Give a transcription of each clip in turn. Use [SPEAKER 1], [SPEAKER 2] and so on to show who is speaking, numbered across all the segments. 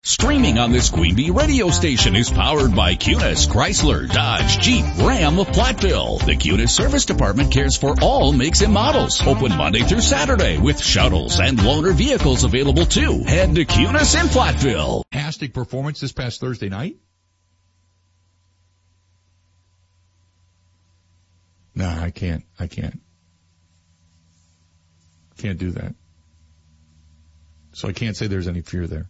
[SPEAKER 1] Streaming on this Queen Bee radio station is powered by Cunis, Chrysler, Dodge, Jeep, Ram of Platteville. The Cunis Service Department cares for all makes and models. Open Monday through Saturday with shuttles and loaner vehicles available too. Head to Cunis in Platteville.
[SPEAKER 2] Fantastic performance this past Thursday night. No, I can't. Can't do that. So I can't say there's any fear there.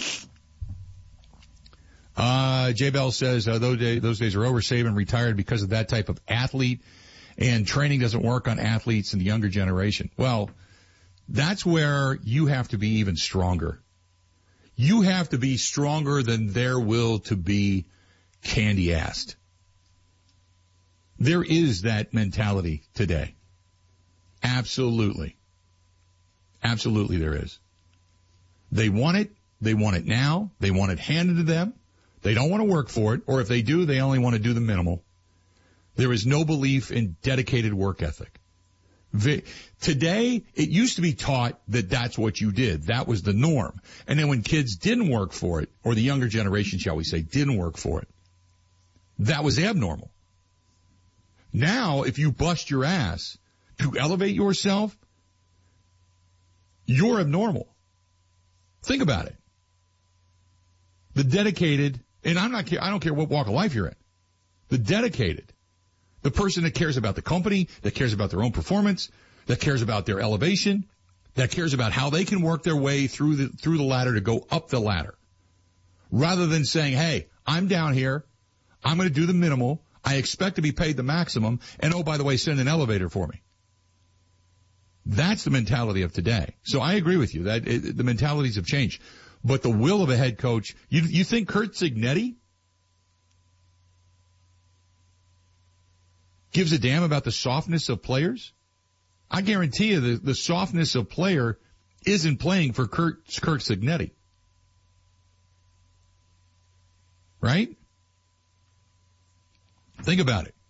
[SPEAKER 2] J. Bell says those days are over. Saban retired because of that type of athlete, and training doesn't work on athletes in the younger generation. Well, that's where you have to be even stronger. You have to be stronger than their will to be candy-assed. There is that mentality today. Absolutely. Absolutely there is. They want it. They want it now. They want it handed to them. They don't want to work for it, or if they do, they only want to do the minimal. There is no belief in dedicated work ethic. Today, it used to be taught that that's what you did. That was the norm. And then when kids didn't work for it, or the younger generation, shall we say, didn't work for it, that was abnormal. Now, if you bust your ass to elevate yourself, you're abnormal. Think about it. The dedicated, and I don't care what walk of life you're in. The dedicated, the person that cares about the company, that cares about their own performance, that cares about their elevation, that cares about how they can work their way through the ladder to go up the ladder. Rather than saying, hey, I'm down here, I'm going to do the minimal, I expect to be paid the maximum, and oh, by the way, send an elevator for me. That's the mentality of today. So I agree with you that the mentalities have changed. But the will of a head coach, you think Curt Cignetti gives a damn about the softness of players? I guarantee you the softness of player isn't playing for Curt Cignetti. Right? Think about it.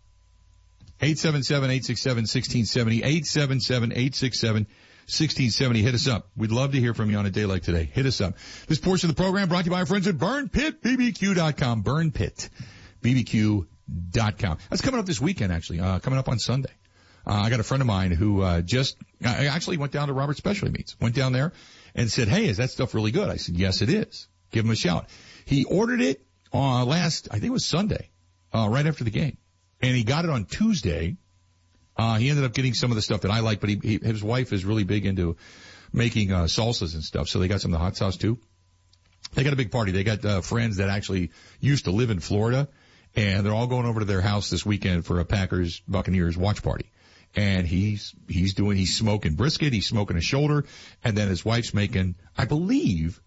[SPEAKER 2] 877-867-1670, 877-867-1670. Hit us up. We'd love to hear from you on a day like today. Hit us up. This portion of the program brought to you by our friends at BurnPitBBQ.com. BurnPitBBQ.com. That's coming up this weekend, actually. Coming up on Sunday. I got a friend of mine who I actually went down to Robert Specialty Meats. Went down there and said, hey, is that stuff really good? I said, yes, it is. Give him a shout. He ordered it I think it was Sunday, right after the game. And he got it on Tuesday. He ended up getting some of the stuff that I like, but his wife is really big into making salsas and stuff, so they got some of the hot sauce too. They got a big party. They got friends that actually used to live in Florida, and they're all going over to their house this weekend for a Packers-Buccaneers watch party. And he's smoking brisket, he's smoking a shoulder, and then his wife's making, I believe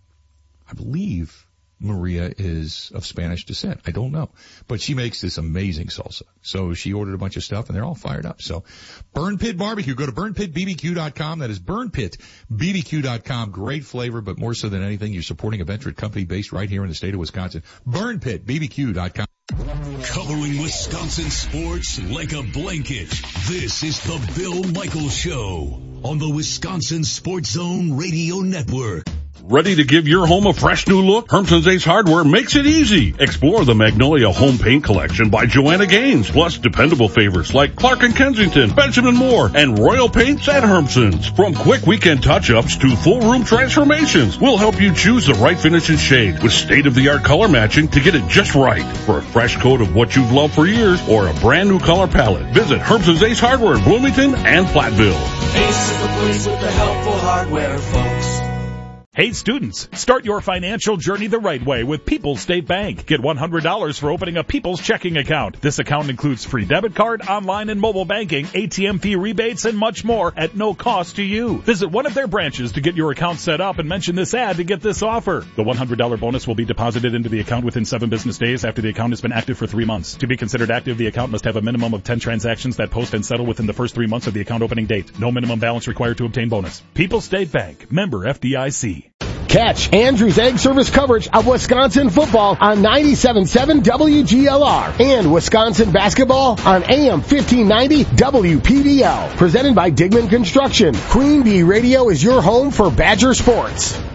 [SPEAKER 2] Maria is of Spanish descent. I don't know. But she makes this amazing salsa. So she ordered a bunch of stuff, and they're all fired up. So Burn Pit Barbecue. Go to BurnPitBBQ.com. That is BurnPitBBQ.com. Great flavor, but more so than anything, you're supporting a veteran company based right here in the state of Wisconsin. BurnPitBBQ.com.
[SPEAKER 1] Covering Wisconsin sports like a blanket. This is the Bill Michaels Show on the Wisconsin Sports Zone Radio Network.
[SPEAKER 3] Ready to give your home a fresh new look? Hermson's Ace Hardware makes it easy. Explore the Magnolia Home Paint Collection by Joanna Gaines, plus dependable favorites like Clark & Kensington, Benjamin Moore, and Royal Paints at Hermson's. From quick weekend touch-ups to full room transformations, we'll help you choose the right finish and shade with state-of-the-art color matching to get it just right. For a fresh coat of what you've loved for years or a brand new color palette, visit Hermson's Ace Hardware in Bloomington and Platteville.
[SPEAKER 4] Ace is the place with the helpful hardware, folks.
[SPEAKER 5] Hey students, start your financial journey the right way with People's State Bank. Get $100 for opening a People's checking account. This account includes free debit card, online and mobile banking, ATM fee rebates, and much more at no cost to you. Visit one of their branches to get your account set up and mention this ad to get this offer. The $100 bonus will be deposited into the account within 7 business days after the account has been active for 3 months. To be considered active, the account must have a minimum of 10 transactions that post and settle within the first 3 months of the account opening date. No minimum balance required to obtain bonus. People's State Bank. Member FDIC.
[SPEAKER 6] Catch Andrews Egg Service coverage of Wisconsin football on 97.7 WGLR and Wisconsin basketball on AM 1590 WPBL. Presented by Digman Construction. Queen Bee Radio is your home for Badger sports.